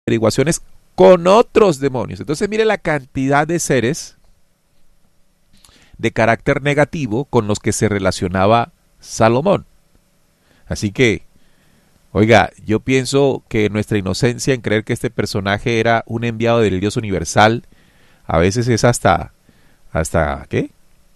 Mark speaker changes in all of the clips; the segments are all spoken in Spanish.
Speaker 1: averiguaciones con otros demonios. Entonces mire la cantidad de seres de carácter negativo con los que se relacionaba Salomón. Así que, oiga, yo pienso que nuestra inocencia en creer que este personaje era un enviado del Dios universal, a veces es hasta ¿qué?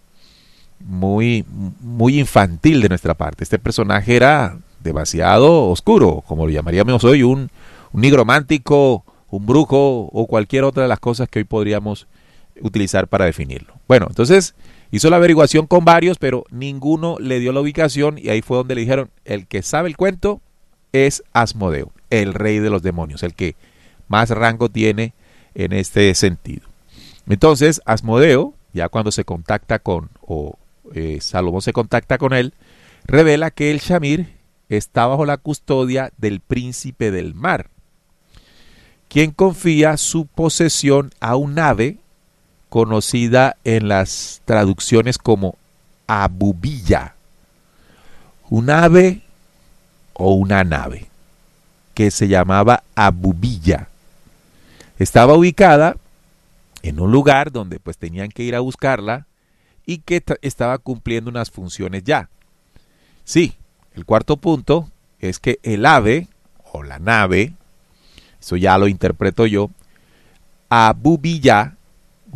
Speaker 1: Muy infantil de nuestra parte. Este personaje era demasiado oscuro, como lo llamaríamos hoy, un nigromántico, un brujo o cualquier otra de las cosas que hoy podríamos utilizar para definirlo. Bueno, entonces hizo la averiguación con varios, pero ninguno le dio la ubicación y ahí fue donde le dijeron, el que sabe el cuento es Asmodeo, el rey de los demonios, el que más rango tiene en este sentido. Entonces, Asmodeo, ya cuando se contacta Salomón se contacta con él, revela que el Shamir está bajo la custodia del príncipe del mar, quien confía su posesión a un ave conocida en las traducciones como abubilla, un ave o una nave que se llamaba abubilla. Estaba ubicada en un lugar donde pues tenían que ir a buscarla y que estaba cumpliendo unas funciones ya. Sí, el cuarto punto es que el ave o la nave, eso ya lo interpreto yo, abubilla,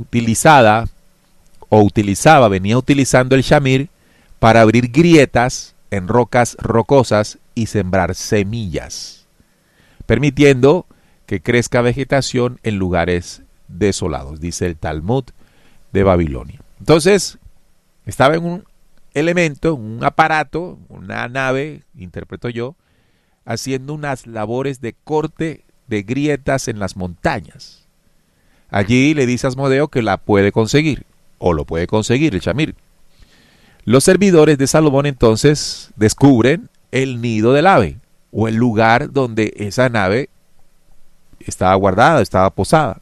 Speaker 1: venía utilizando el Shamir para abrir grietas en rocas rocosas y sembrar semillas, permitiendo que crezca vegetación en lugares desolados, dice el Talmud de Babilonia. Entonces, estaba en un elemento, un aparato, una nave, interpreto yo, haciendo unas labores de corte de grietas en las montañas. Allí le dice a Asmodeo que la puede conseguir, o lo puede conseguir el Shamir. Los servidores de Salomón entonces descubren el nido del ave, o el lugar donde esa nave estaba guardada, estaba posada.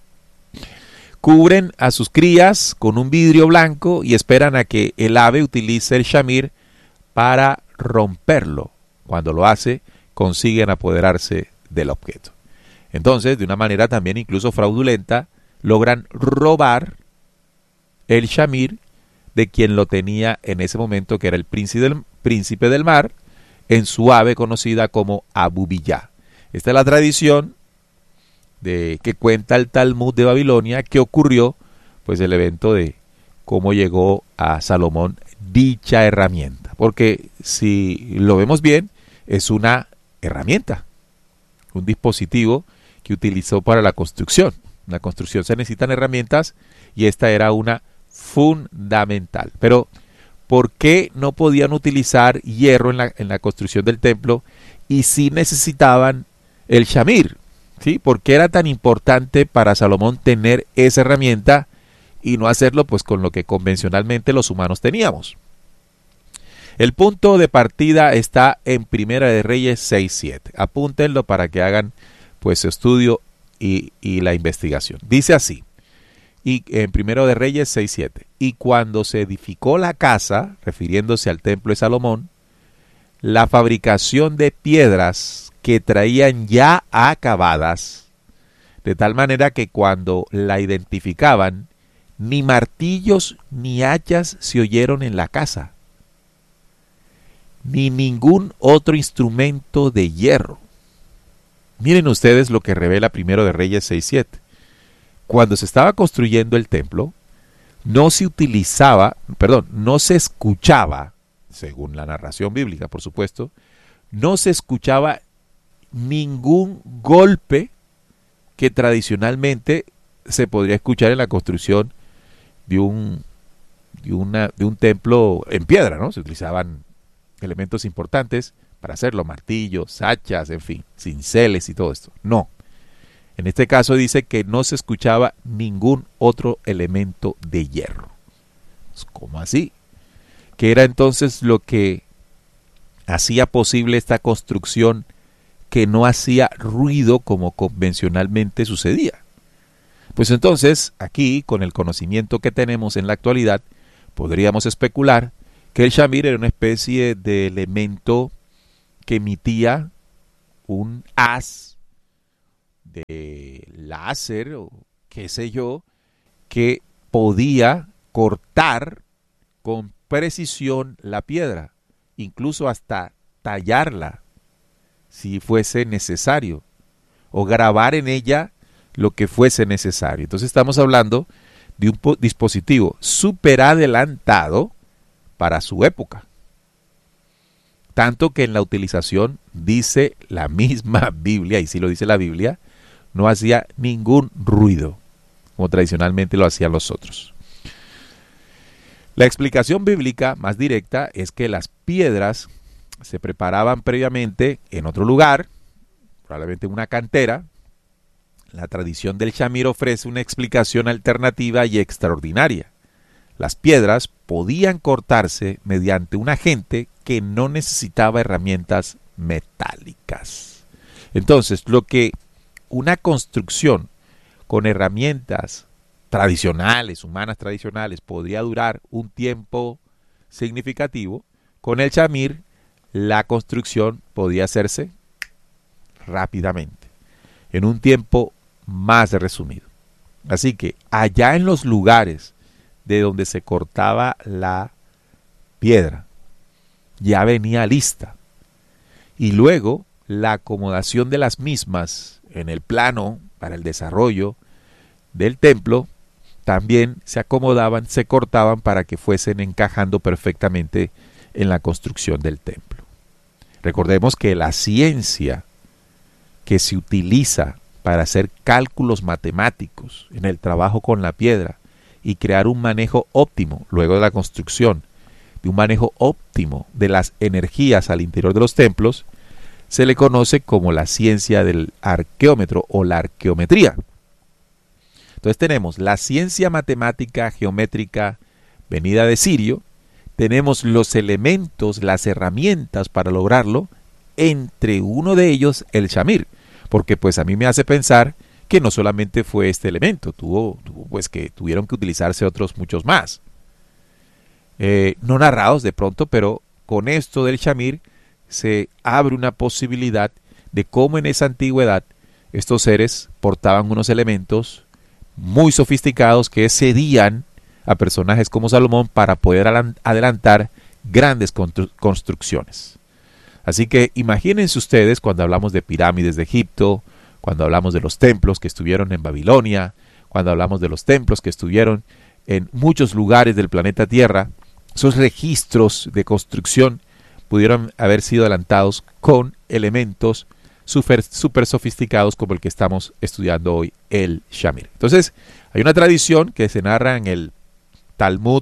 Speaker 1: Cubren a sus crías con un vidrio blanco y esperan a que el ave utilice el Shamir para romperlo. Cuando lo hace, consiguen apoderarse del objeto. Entonces, de una manera también incluso fraudulenta, logran robar el Shamir de quien lo tenía en ese momento, que era el príncipe del mar, en su ave conocida como abubilla. Esta es la tradición que cuenta el Talmud de Babilonia, que ocurrió, pues el evento de cómo llegó a Salomón dicha herramienta. Porque si lo vemos bien, es una herramienta, un dispositivo que utilizó para la construcción. En la construcción se necesitan herramientas y esta era una fundamental. Pero, ¿por qué no podían utilizar hierro en la construcción del templo y sí necesitaban el Shamir? ¿Sí? ¿Por qué era tan importante para Salomón tener esa herramienta y no hacerlo pues con lo que convencionalmente los humanos teníamos? El punto de partida está en Primera de Reyes 6:7. Apúntenlo para que hagan pues su estudio y la investigación. Dice así, y en Primero de Reyes 6:7. Y cuando se edificó la casa, refiriéndose al templo de Salomón, la fabricación de piedras que traían ya acabadas, de tal manera que cuando la identificaban, ni martillos ni hachas se oyeron en la casa, ni ningún otro instrumento de hierro. Miren ustedes lo que revela Primero de Reyes 6:7. Cuando se estaba construyendo el templo, no se escuchaba, según la narración bíblica, por supuesto, no se escuchaba ningún golpe que tradicionalmente se podría escuchar en la construcción de un templo en piedra, ¿no? Se utilizaban elementos importantes para hacerlo, martillos, hachas, en fin, cinceles y todo esto. No. En este caso dice que no se escuchaba ningún otro elemento de hierro. ¿Cómo así? ¿Qué era entonces lo que hacía posible esta construcción que no hacía ruido como convencionalmente sucedía? Pues entonces, aquí, con el conocimiento que tenemos en la actualidad, podríamos especular que el Shamir era una especie de elemento que emitía un haz de láser o qué sé yo, que podía cortar con precisión la piedra, incluso hasta tallarla si fuese necesario, o grabar en ella lo que fuese necesario. Entonces estamos hablando de un dispositivo súper adelantado para su época. Tanto que en la utilización, dice la misma Biblia, y sí lo dice la Biblia, no hacía ningún ruido, como tradicionalmente lo hacían los otros. La explicación bíblica más directa es que las piedras se preparaban previamente en otro lugar, probablemente en una cantera. La tradición del Shamir ofrece una explicación alternativa y extraordinaria. Las piedras podían cortarse mediante un agente que no necesitaba herramientas metálicas. Entonces, lo que una construcción con herramientas tradicionales, humanas tradicionales, podría durar un tiempo significativo, con el Shamir la construcción podía hacerse rápidamente, en un tiempo más resumido. Así que allá en los lugares de donde se cortaba la piedra, ya venía lista. Y luego la acomodación de las mismas en el plano para el desarrollo del templo, también se acomodaban, se cortaban para que fuesen encajando perfectamente en la construcción del templo. Recordemos que la ciencia que se utiliza para hacer cálculos matemáticos en el trabajo con la piedra y crear un manejo óptimo luego de la construcción, de un manejo óptimo de las energías al interior de los templos, se le conoce como la ciencia del arqueómetro o la arqueometría. Entonces tenemos la ciencia matemática geométrica venida de Sirio, tenemos los elementos, las herramientas para lograrlo, entre uno de ellos el Shamir, porque pues a mí me hace pensar que no solamente fue este elemento, tuvo pues que tuvieron que utilizarse otros muchos más. No narrados de pronto, pero con esto del Shamir se abre una posibilidad de cómo en esa antigüedad estos seres portaban unos elementos muy sofisticados que cedían a personajes como Salomón para poder adelantar grandes construcciones. Así que imagínense ustedes cuando hablamos de pirámides de Egipto, cuando hablamos de los templos que estuvieron en Babilonia, cuando hablamos de los templos que estuvieron en muchos lugares del planeta Tierra, esos registros de construcción pudieron haber sido adelantados con elementos súper sofisticados como el que estamos estudiando hoy, el Shamir. Entonces, hay una tradición que se narra en el Talmud,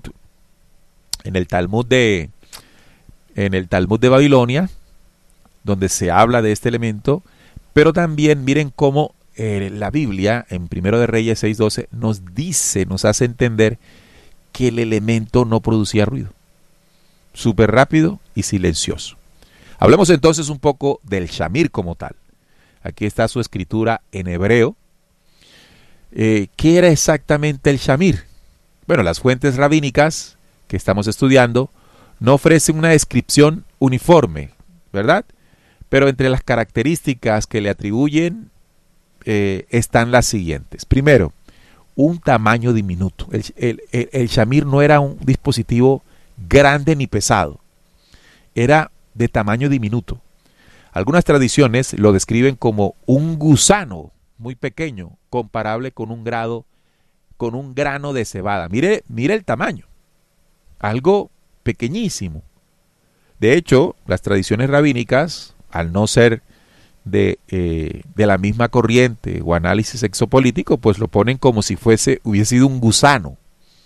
Speaker 1: de Babilonia, donde se habla de este elemento, pero también miren cómo la Biblia, en 1 de Reyes 6:12, nos hace entender que el elemento no producía ruido. Súper rápido y silencioso. Hablemos entonces un poco del Shamir como tal. Aquí está su escritura en hebreo. ¿Qué era exactamente el Shamir? Bueno, las fuentes rabínicas que estamos estudiando no ofrecen una descripción uniforme, ¿verdad? Pero entre las características que le atribuyen están las siguientes. Primero, un tamaño diminuto. El Shamir no era un dispositivo grande ni pesado. Era de tamaño diminuto. Algunas tradiciones lo describen como un gusano muy pequeño, comparable con un grano de cebada. Mire el tamaño. Algo pequeñísimo. De hecho, las tradiciones rabínicas, al no ser de la misma corriente o análisis exopolítico, pues lo ponen como si hubiese sido un gusano.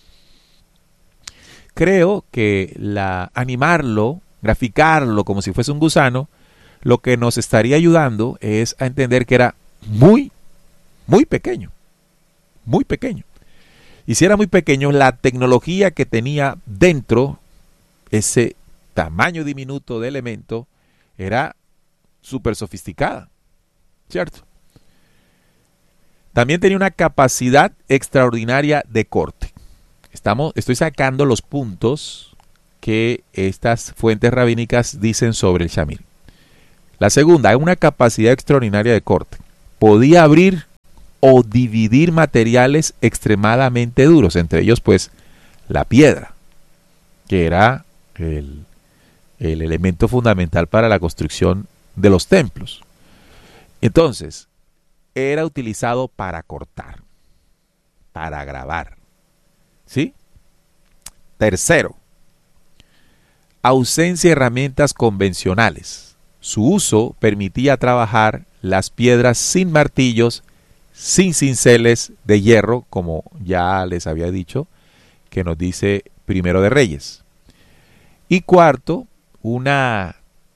Speaker 1: Creo que animarlo, graficarlo como si fuese un gusano, lo que nos estaría ayudando es a entender que era muy, muy pequeño. Muy pequeño. Y si era muy pequeño, la tecnología que tenía dentro, ese tamaño diminuto de elemento, era súper sofisticada. ¿Cierto? También tenía una capacidad extraordinaria de corte. Estoy sacando los puntos que estas fuentes rabínicas dicen sobre el Shamir. La segunda, una capacidad extraordinaria de corte. podía abrir o dividir materiales extremadamente duros, entre ellos pues la piedra, que era el elemento fundamental para la construcción de los templos. Entonces, era utilizado para cortar, para grabar, ¿sí? Tercero, ausencia de herramientas convencionales. Su uso permitía trabajar las piedras sin martillos, sin cinceles de hierro, como ya les había dicho, que nos dice Primero de Reyes. Y cuarto, una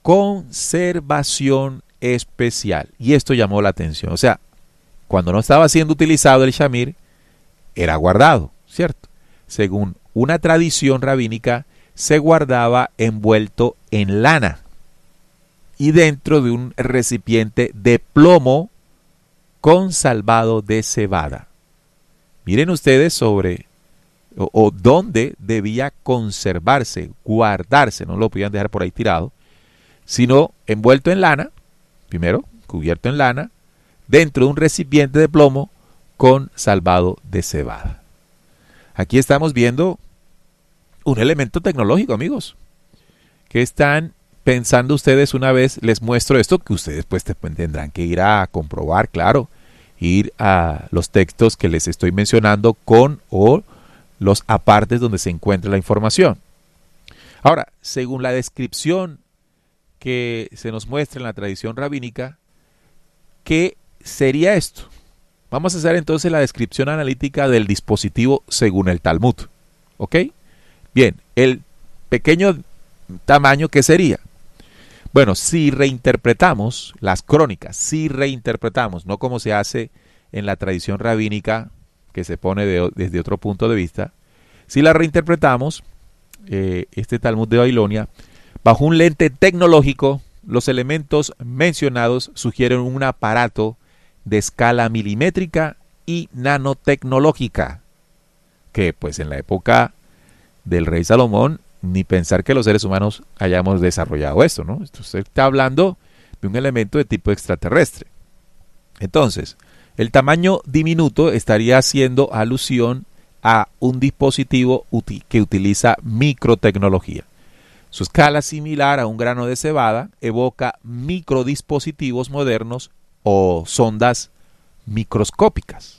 Speaker 1: conservación especial. Y esto llamó la atención. O sea, cuando no estaba siendo utilizado el shamir, era guardado, ¿cierto? Según una tradición rabínica, se guardaba envuelto en lana y dentro de un recipiente de plomo con salvado de cebada. Miren ustedes sobre o dónde debía conservarse, guardarse, no lo podían dejar por ahí tirado, sino envuelto en lana, primero cubierto en lana, dentro de un recipiente de plomo con salvado de cebada. Aquí estamos viendo un elemento tecnológico, amigos. ¿Qué están pensando ustedes una vez les muestro esto? Que ustedes pues tendrán que ir a comprobar, claro, ir a los textos que les estoy mencionando con o los apartes donde se encuentra la información. Ahora, según la descripción que se nos muestra en la tradición rabínica, ¿qué sería esto? Vamos a hacer entonces la descripción analítica del dispositivo según el Talmud. ¿Ok? Bien, el pequeño tamaño, ¿qué sería? Bueno, si reinterpretamos las crónicas, no como se hace en la tradición rabínica, que se pone desde otro punto de vista, si la reinterpretamos, este Talmud de Babilonia, bajo un lente tecnológico, los elementos mencionados sugieren un aparato de escala milimétrica y nanotecnológica, que pues en la época del rey Salomón, ni pensar que los seres humanos hayamos desarrollado esto, ¿no? Esto se está hablando de un elemento de tipo extraterrestre. Entonces, el tamaño diminuto estaría haciendo alusión a un dispositivo que utiliza microtecnología. Su escala similar a un grano de cebada evoca microdispositivos modernos o sondas microscópicas.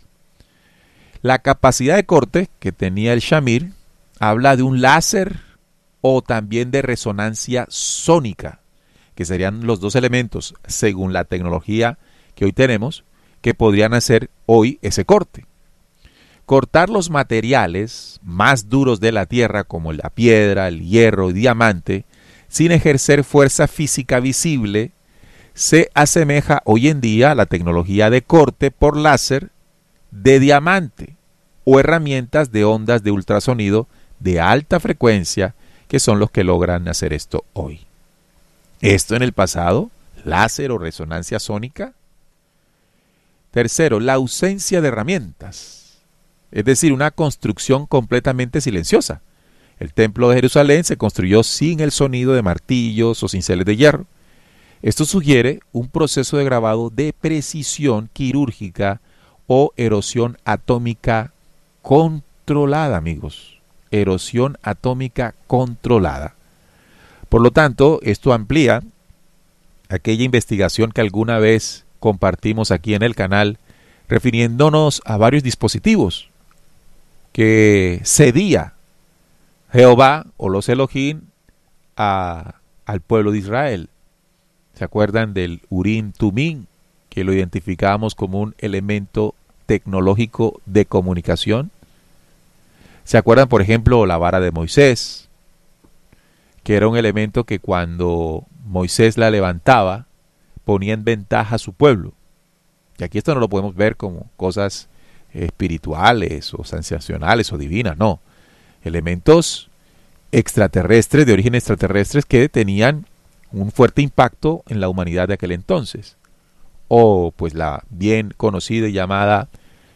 Speaker 1: La capacidad de corte que tenía el shamir habla de un láser o también de resonancia sónica, que serían los dos elementos, según la tecnología que hoy tenemos, que podrían hacer hoy ese corte. Cortar los materiales más duros de la tierra, como la piedra, el hierro y diamante, sin ejercer fuerza física visible, se asemeja hoy en día a la tecnología de corte por láser de diamante o herramientas de ondas de ultrasonido de alta frecuencia, que son los que logran hacer esto hoy. Esto en el pasado, láser o resonancia sónica. Tercero, la ausencia de herramientas, es decir, una construcción completamente silenciosa. El templo de Jerusalén se construyó sin el sonido de martillos o cinceles de hierro. Esto sugiere un proceso de grabado de precisión quirúrgica o erosión atómica controlada, amigos. Erosión atómica controlada. Por lo tanto, esto amplía aquella investigación que alguna vez compartimos aquí en el canal, refiriéndonos a varios dispositivos que cedía Jehová o los Elohim al pueblo de Israel. ¿Se acuerdan del Urim Tumim, que lo identificábamos como un elemento tecnológico de comunicación? ¿Se acuerdan, por ejemplo, la vara de Moisés, que era un elemento que cuando Moisés la levantaba, ponía en ventaja a su pueblo? Y aquí esto no lo podemos ver como cosas espirituales o sensacionales o divinas, no. Elementos extraterrestres, de origen extraterrestres, que tenían un fuerte impacto en la humanidad de aquel entonces. O pues la bien conocida y llamada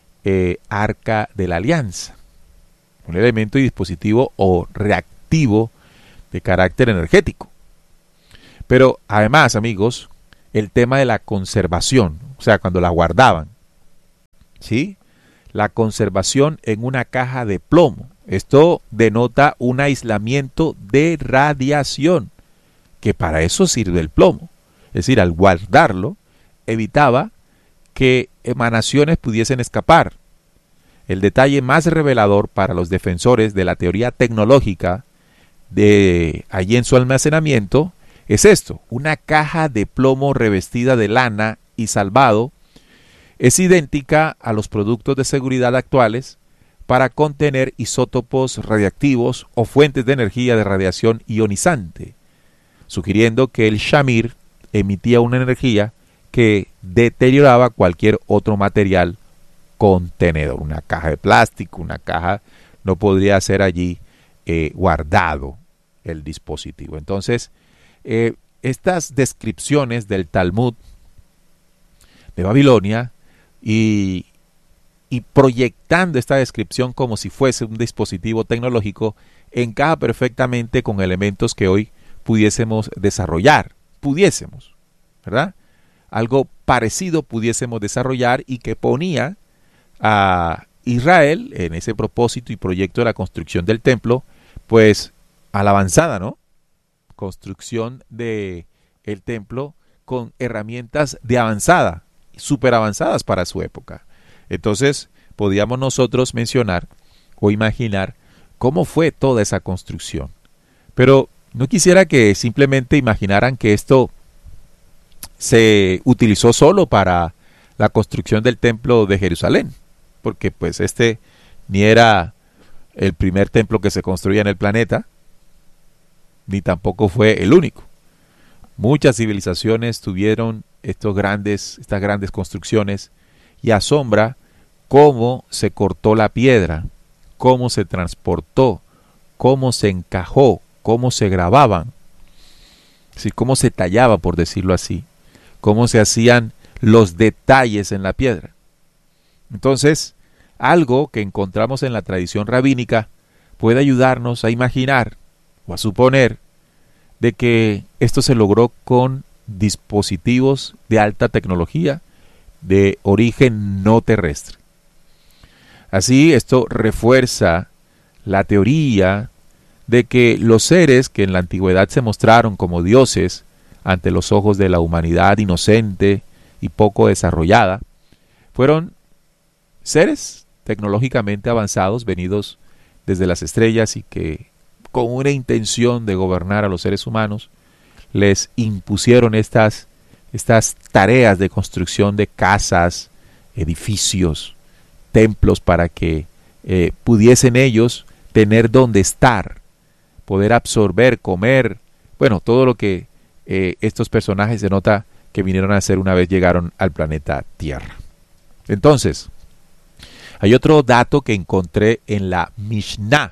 Speaker 1: Arca de la Alianza. Un elemento y dispositivo o reactivo de carácter energético. Pero además, amigos, el tema de la conservación, o sea, cuando la guardaban, ¿sí? La conservación en una caja de plomo. Esto denota un aislamiento de radiación, que para eso sirve el plomo. Es decir, al guardarlo, evitaba que emanaciones pudiesen escapar. El detalle más revelador para los defensores de la teoría tecnológica de allí en su almacenamiento es esto: una caja de plomo revestida de lana y salvado es idéntica a los productos de seguridad actuales para contener isótopos radiactivos o fuentes de energía de radiación ionizante, sugiriendo que el shamir emitía una energía que deterioraba cualquier otro material contenedor. Una caja de plástico, una caja, no podría ser allí guardado el dispositivo. Entonces, estas descripciones del Talmud de Babilonia y proyectando esta descripción como si fuese un dispositivo tecnológico encaja perfectamente con elementos que hoy pudiésemos desarrollar, ¿verdad? Algo parecido pudiésemos desarrollar y que ponía a Israel en ese propósito y proyecto de la construcción del templo, pues a la avanzada, ¿no? Construcción de el templo con herramientas de avanzada, súper avanzadas para su época. Entonces, podíamos nosotros mencionar o imaginar cómo fue toda esa construcción. Pero no quisiera que simplemente imaginaran que esto se utilizó solo para la construcción del templo de Jerusalén, porque pues este ni era el primer templo que se construía en el planeta, ni tampoco fue el único. Muchas civilizaciones tuvieron estas grandes construcciones, y asombra cómo se cortó la piedra, cómo se transportó, cómo se encajó, cómo se grababan, ¿sí? Cómo se tallaba, por decirlo así, cómo se hacían los detalles en la piedra. Entonces, algo que encontramos en la tradición rabínica puede ayudarnos a imaginar o a suponer de que esto se logró con dispositivos de alta tecnología de origen no terrestre. Así, esto refuerza la teoría de que los seres que en la antigüedad se mostraron como dioses ante los ojos de la humanidad inocente y poco desarrollada, fueron seres tecnológicamente avanzados venidos desde las estrellas y que con una intención de gobernar a los seres humanos les impusieron estas tareas de construcción de casas, edificios, templos para que pudiesen ellos tener donde estar, poder absorber, comer, bueno, todo lo que estos personajes se nota que vinieron a hacer una vez llegaron al planeta Tierra. Entonces, hay otro dato que encontré en la Mishnah,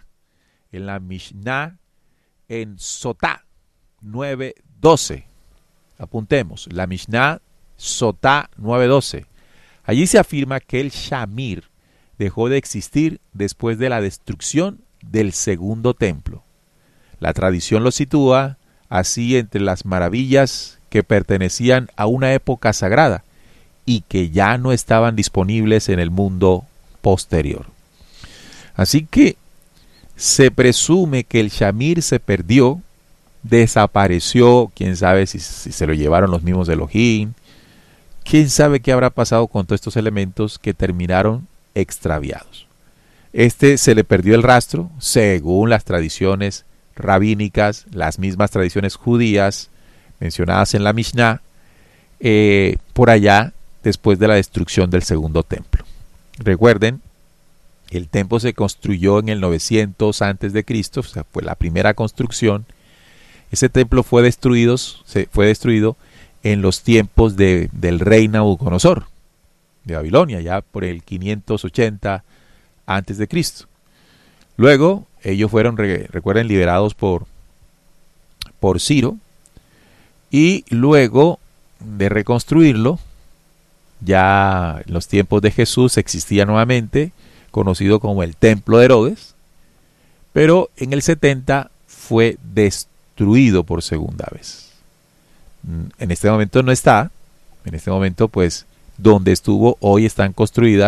Speaker 1: en Sotá 9:12. Apuntemos, la Mishnah Sotá 9:12. Allí se afirma que el Shamir dejó de existir después de la destrucción del segundo templo. La tradición lo sitúa así entre las maravillas que pertenecían a una época sagrada y que ya no estaban disponibles en el mundo posterior. Así que se presume que el Shamir se perdió, desapareció, quién sabe si se lo llevaron los mismos de Elohim, quién sabe qué habrá pasado con todos estos elementos que terminaron extraviados. Se le perdió el rastro, según las tradiciones rabínicas, las mismas tradiciones judías mencionadas en la Mishnah, por allá después de la destrucción del segundo templo. Recuerden, el templo se construyó en el 900 a.C., o sea, fue la primera construcción. Ese templo fue destruido en los tiempos del rey Nabucodonosor de Babilonia, ya por el 580 a.C. Luego, ellos fueron, recuerden, liberados por Ciro, y luego de reconstruirlo, ya en los tiempos de Jesús existía nuevamente, conocido como el Templo de Herodes, pero en el 70 fue destruido por segunda vez. En este momento no está, en este momento pues donde estuvo, hoy están construidas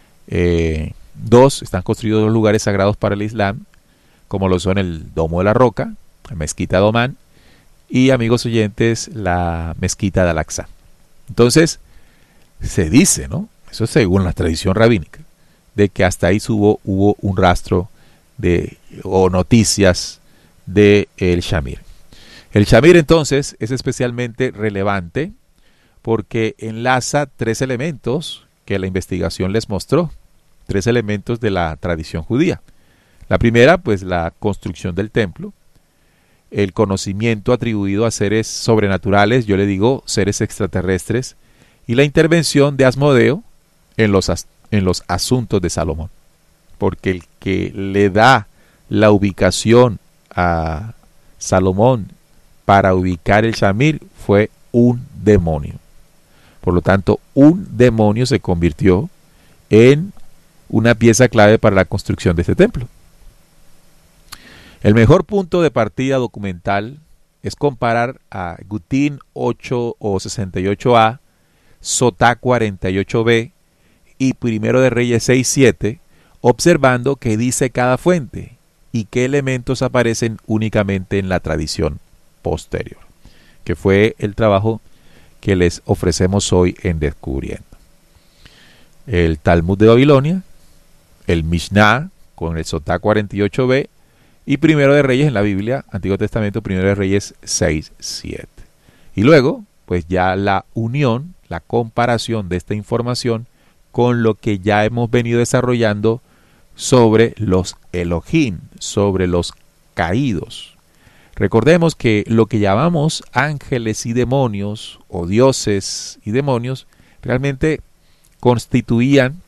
Speaker 1: están construidos dos lugares sagrados para el Islam, como lo son el Domo de la Roca, la Mezquita de Omán, y, amigos oyentes, la Mezquita de Al-Aqsa. Entonces, se dice, ¿no? Eso es según la tradición rabínica, de que hasta ahí hubo un rastro o noticias de el Shamir. El Shamir, entonces, es especialmente relevante porque enlaza tres elementos que la investigación les mostró, tres elementos de la tradición judía. La primera, pues la construcción del templo, el conocimiento atribuido a seres sobrenaturales, yo le digo seres extraterrestres, y la intervención de Asmodeo en los asuntos de Salomón. Porque el que le da la ubicación a Salomón para ubicar el Shamir fue un demonio. Por lo tanto, un demonio se convirtió en una pieza clave para la construcción de este templo. El mejor punto de partida documental es comparar a Gutín 8 o 68a, Sotá 48b y Primero de Reyes 6-7, observando qué dice cada fuente y qué elementos aparecen únicamente en la tradición posterior, que fue el trabajo que les ofrecemos hoy en Descubriendo. El Talmud de Babilonia, el Mishnah con el Sotá 48b y Primero de Reyes en la Biblia, Antiguo Testamento, Primero de Reyes 6-7. Y luego, pues ya la unión, la comparación de esta información con lo que ya hemos venido desarrollando sobre los Elohim, sobre los caídos. Recordemos que lo que llamamos ángeles y demonios, o dioses y demonios, realmente constituían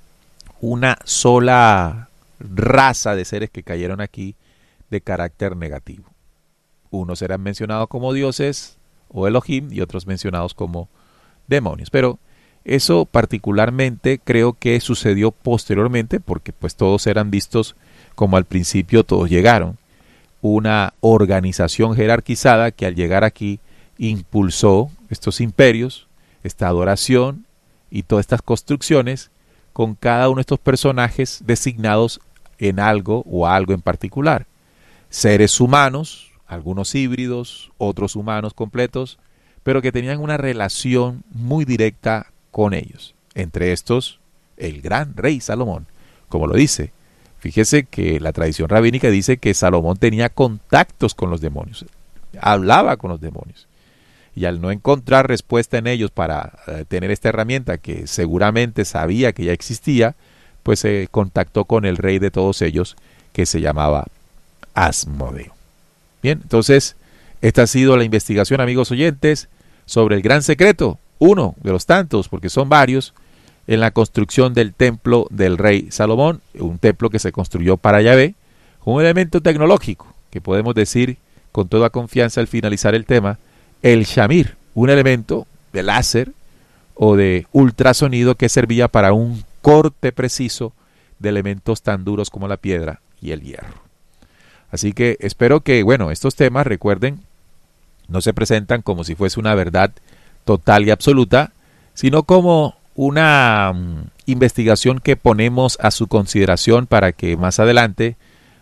Speaker 1: una sola raza de seres que cayeron aquí de carácter negativo. Unos eran mencionados como dioses o Elohim y otros mencionados como demonios. Pero eso particularmente creo que sucedió posteriormente porque pues todos eran vistos como al principio todos llegaron. Una organización jerarquizada que al llegar aquí impulsó estos imperios, esta adoración y todas estas construcciones con cada uno de estos personajes designados en algo o algo en particular. Seres humanos, algunos híbridos, otros humanos completos, pero que tenían una relación muy directa con ellos. Entre estos, el gran rey Salomón, como lo dice. Fíjese que la tradición rabínica dice que Salomón tenía contactos con los demonios, hablaba con los demonios. Y al no encontrar respuesta en ellos para tener esta herramienta que seguramente sabía que ya existía, pues se contactó con el rey de todos ellos, que se llamaba Asmodeo. Bien, entonces, esta ha sido la investigación, amigos oyentes, sobre el gran secreto, uno de los tantos, porque son varios, en la construcción del templo del rey Salomón, un templo que se construyó para Yahvé, un elemento tecnológico, que podemos decir con toda confianza al finalizar el tema, el Shamir, un elemento de láser o de ultrasonido que servía para un corte preciso de elementos tan duros como la piedra y el hierro. Así que espero que, estos temas, recuerden, no se presentan como si fuese una verdad total y absoluta, sino como una investigación que ponemos a su consideración para que más adelante,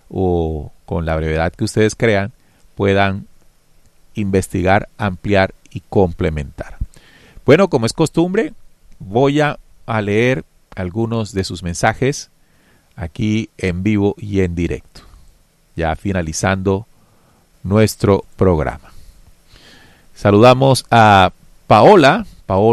Speaker 1: o con la brevedad que ustedes crean, puedan investigar, ampliar y complementar. Bueno, como es costumbre, voy a leer algunos de sus mensajes aquí en vivo y en directo, ya finalizando nuestro programa. Saludamos a Paola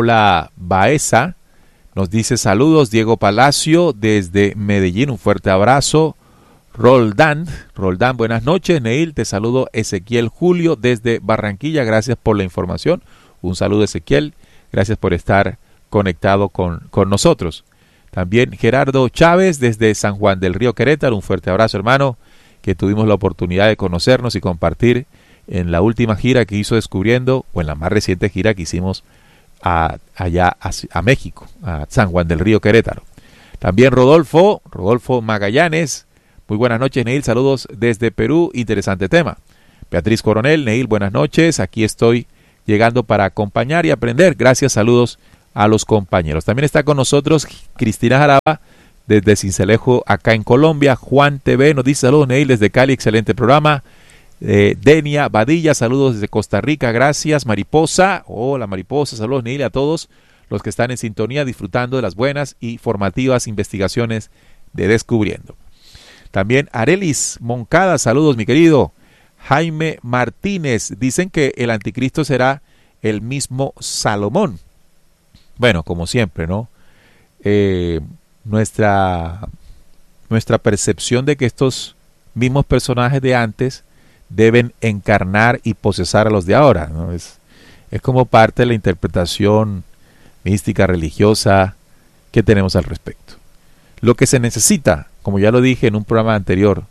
Speaker 1: Baeza, nos dice saludos, Diego Palacio desde Medellín, un fuerte abrazo. Roldán, buenas noches. Neil, te saludo. Ezequiel Julio desde Barranquilla, gracias por la información. Un saludo, Ezequiel, gracias por estar conectado con nosotros. También Gerardo Chávez desde San Juan del Río, Querétaro, un fuerte abrazo, hermano, que tuvimos la oportunidad de conocernos y compartir en la última gira que hizo Descubriendo, o en la más reciente gira que hicimos allá a México, a San Juan del Río, Querétaro. También Rodolfo Magallanes, muy buenas noches, Neil, saludos desde Perú, interesante tema. Beatriz Coronel, Neil, buenas noches, aquí estoy llegando para acompañar y aprender, gracias, saludos a los compañeros. También está con nosotros Cristina Jaraba desde Sincelejo, acá en Colombia. Juan TV nos dice saludos, Neil, desde Cali, excelente programa. Denia Badilla, saludos desde Costa Rica, gracias. Mariposa, hola Mariposa, saludos Neil, a todos los que están en sintonía disfrutando de las buenas y formativas investigaciones de Descubriendo. También Arelis Moncada, saludos mi querido. Jaime Martínez, dicen que el anticristo será el mismo Salomón. Bueno, como siempre, ¿no? Nuestra percepción de que estos mismos personajes de antes deben encarnar y posesar a los de ahora, ¿no? Es como parte de la interpretación mística, religiosa que tenemos al respecto. Lo que se necesita, como ya lo dije en un programa anterior,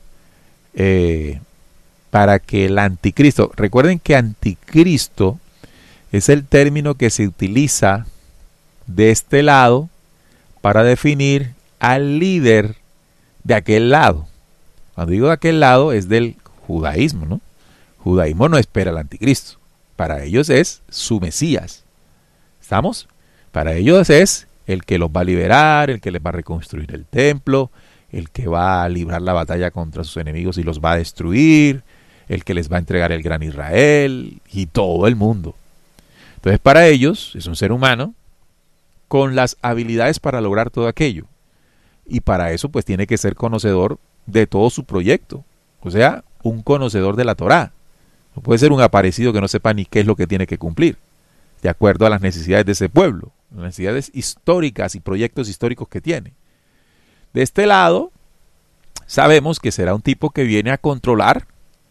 Speaker 1: para que el anticristo, recuerden que anticristo es el término que se utiliza de este lado para definir al líder de aquel lado. Cuando digo de aquel lado es del judaísmo, ¿no? Judaísmo no espera al anticristo. Para ellos es su Mesías. ¿Estamos? Para ellos es el que los va a liberar, el que les va a reconstruir el templo, el que va a librar la batalla contra sus enemigos y los va a destruir, el que les va a entregar el gran Israel y todo el mundo. Entonces para ellos es un ser humano con las habilidades para lograr todo aquello. Y para eso pues tiene que ser conocedor de todo su proyecto. O sea, un conocedor de la Torá. No puede ser un aparecido que no sepa ni qué es lo que tiene que cumplir, de acuerdo a las necesidades de ese pueblo, las necesidades históricas y proyectos históricos que tiene. De este lado, sabemos que será un tipo que viene a controlar,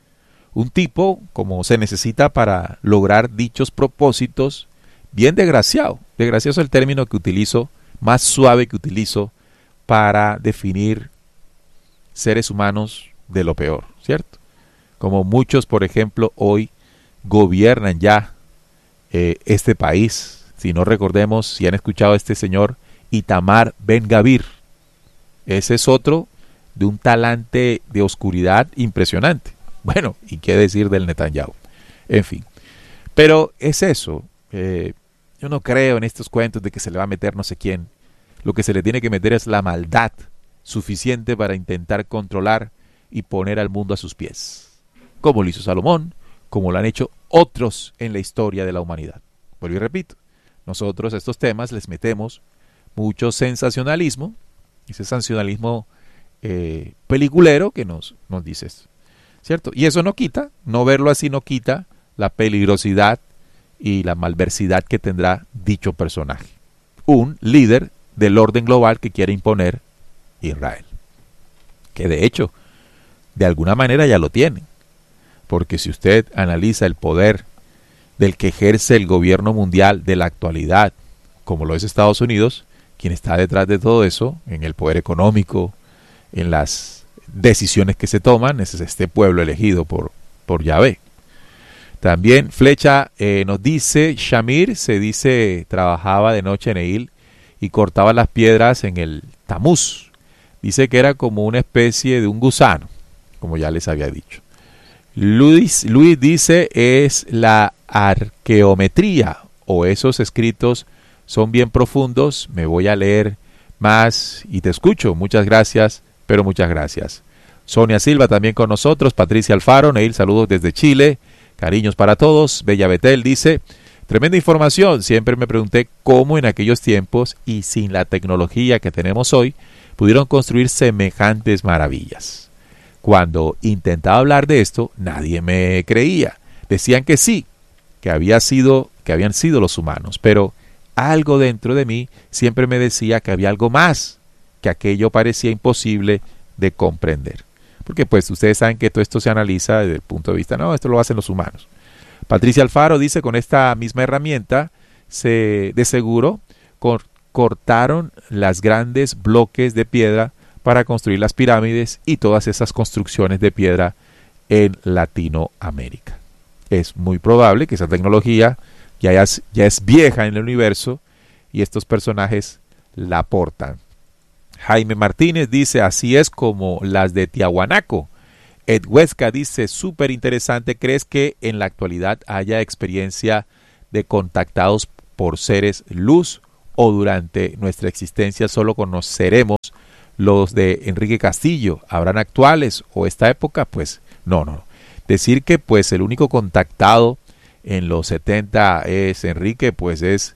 Speaker 1: un tipo como se necesita para lograr dichos propósitos, bien desgraciado. Desgraciado es el término que utilizo, más suave que utilizo para definir seres humanos de lo peor, ¿cierto? Como muchos, por ejemplo, hoy gobiernan ya este país. Si no recordemos, si han escuchado a este señor Itamar Ben-Gavir, ese es otro de un talante de oscuridad impresionante. Bueno, y qué decir del Netanyahu. En fin, pero es eso. Yo no creo en estos cuentos de que se le va a meter no sé quién. Lo que se le tiene que meter es la maldad suficiente para intentar controlar y poner al mundo a sus pies, como lo hizo Salomón, como lo han hecho otros en la historia de la humanidad. Vuelvo y repito, nosotros a estos temas les metemos mucho sensacionalismo, ese sensacionalismo peliculero que nos dice esto, ¿cierto? Y eso no quita, no verlo así no quita la peligrosidad y la malversidad que tendrá dicho personaje, un líder del orden global que quiere imponer Israel, que de hecho de alguna manera ya lo tienen, porque si usted analiza el poder del que ejerce el gobierno mundial de la actualidad, como lo es Estados Unidos, quien está detrás de todo eso, en el poder económico, en las decisiones que se toman, es este pueblo elegido por Yahvé. También Flecha nos dice, Shamir se dice trabajaba de noche en Neil y cortaba las piedras en el Tamuz. Dice que era como una especie de un gusano, como ya les había dicho. Luis dice es la arqueometría o esos escritos son bien profundos. Me voy a leer más y te escucho. Muchas gracias, pero muchas gracias. Sonia Silva también con nosotros. Patricia Alfaro, Neil, saludos desde Chile. Cariños para todos. Bella Betel dice, tremenda información. Siempre me pregunté cómo en aquellos tiempos y sin la tecnología que tenemos hoy pudieron construir semejantes maravillas. Cuando intentaba hablar de esto, nadie me creía. Decían que sí, que habían sido los humanos, pero algo dentro de mí siempre me decía que había algo más, que aquello parecía imposible de comprender. Porque pues ustedes saben que todo esto se analiza desde el punto de vista, no, esto lo hacen los humanos. Patricia Alfaro dice, con esta misma herramienta, de seguro cortaron las grandes bloques de piedra para construir las pirámides y todas esas construcciones de piedra en Latinoamérica. Es muy probable que esa tecnología ya es vieja en el universo y estos personajes la aportan. Jaime Martínez dice, así es como las de Tiahuanaco. Ed Huesca dice, súper interesante, ¿crees que en la actualidad haya experiencia de contactados por seres luz o durante nuestra existencia solo conoceremos los de Enrique Castillo. ¿Habrán actuales o esta época? Pues no. Decir que pues el único contactado en los 70 es Enrique, pues es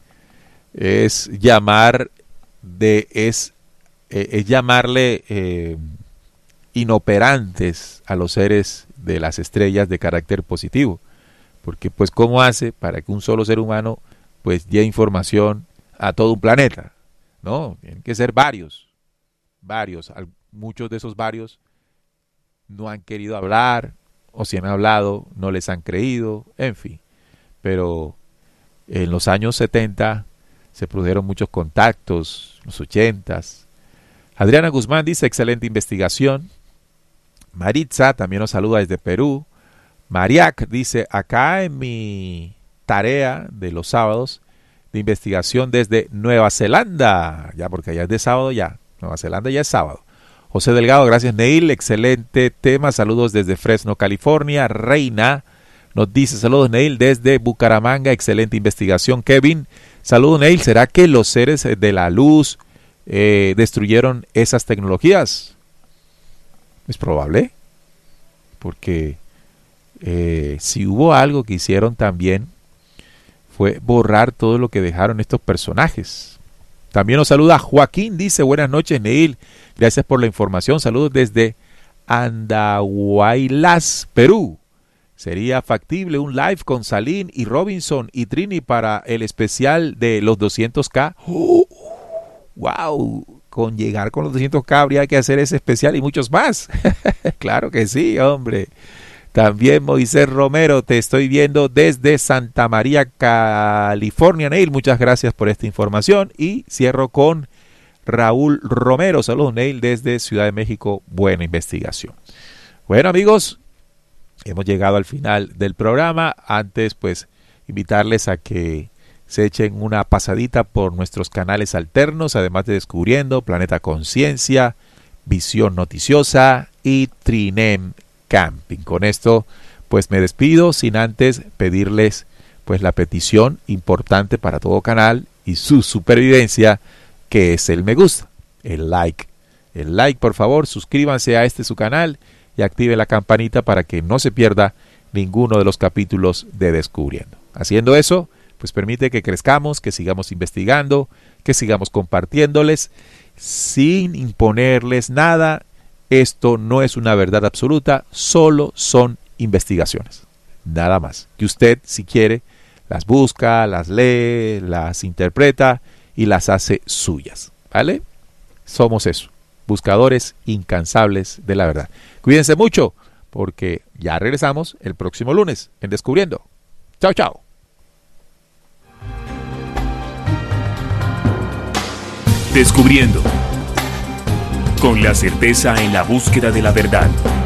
Speaker 1: llamarle inoperantes a los seres de las estrellas de carácter positivo, porque pues cómo hace para que un solo ser humano pues dé información a todo un planeta, no, tienen que ser varios, muchos de esos varios no han querido hablar, o si han hablado no les han creído, en fin, pero en los años 70 se produjeron muchos contactos, los 80s. Adriana Guzmán dice, excelente investigación. Maritza también nos saluda desde Perú. Mariac dice, acá en mi tarea de los sábados de investigación desde Nueva Zelanda, ya porque allá es de sábado ya, Nueva Zelanda ya es sábado. José Delgado, gracias Neil, excelente tema, saludos desde Fresno, California. Reina nos dice, saludos Neil desde Bucaramanga, excelente investigación. Kevin, saludos Neil, ¿será que los seres de la luz destruyeron esas tecnologías? Es probable, porque si hubo algo que hicieron también fue borrar todo lo que dejaron estos personajes. También nos saluda Joaquín, dice, buenas noches Neil, gracias por la información, saludos desde Andahuaylas, Perú. ¿Sería factible un live con Salín y Robinson y Trini para el especial de los 200K? ¡Wow! Con llegar con los 200K habría que hacer ese especial y muchos más. Claro que sí, hombre. También Moisés Romero, te estoy viendo desde Santa María, California. Neil, muchas gracias por esta información. Y cierro con Raúl Romero. Saludos, Neil, desde Ciudad de México. Buena investigación. Bueno, amigos, hemos llegado al final del programa. Antes, pues, invitarles a que se echen una pasadita por nuestros canales alternos, además de Descubriendo, Planeta Conciencia, Visión Noticiosa y Trinem Camping. Con esto, pues me despido sin antes pedirles pues la petición importante para todo canal y su supervivencia, que es el me gusta, el like. El like, por favor, suscríbanse a su canal y active la campanita para que no se pierda ninguno de los capítulos de Descubriendo. Haciendo eso, pues permite que crezcamos, que sigamos investigando, que sigamos compartiéndoles sin imponerles nada. Esto no es una verdad absoluta, solo son investigaciones, nada más. Que usted, si quiere, las busca, las lee, las interpreta y las hace suyas, ¿vale? Somos eso, buscadores incansables de la verdad. Cuídense mucho, porque ya regresamos el próximo lunes en Descubriendo. Chao, chao.
Speaker 2: Descubriendo. Con la certeza en la búsqueda de la verdad.